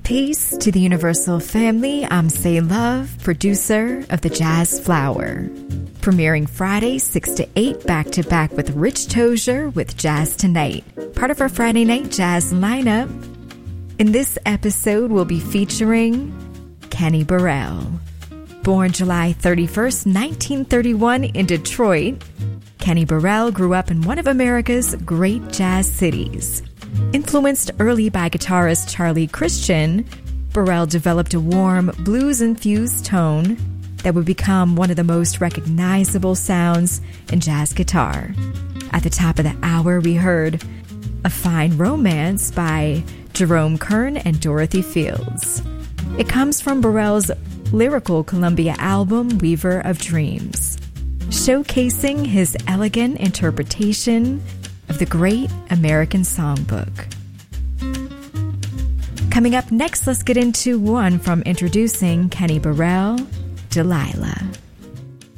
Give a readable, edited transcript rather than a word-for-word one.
Peace to the Universal family. I'm Say Love, producer of The Jazz Flower. Premiering Friday, 6 to 8, back-to-back with Rich Tozier with Jazz Tonight, part of our Friday night jazz lineup. In this episode, we'll be featuring Kenny Burrell. Born July 31st, 1931 in Detroit, Kenny Burrell grew up in one of America's great jazz cities. Influenced early by guitarist Charlie Christian, Burrell developed a warm, blues-infused tone that would become one of the most recognizable sounds in jazz guitar. At the top of the hour, we heard A Fine Romance by Jerome Kern and Dorothy Fields. It comes from Burrell's lyrical Columbia album, Weaver of Dreams, showcasing his elegant interpretation of the great American songbook. Coming up next, let's get into one from introducing Kenny Burrell, Delilah.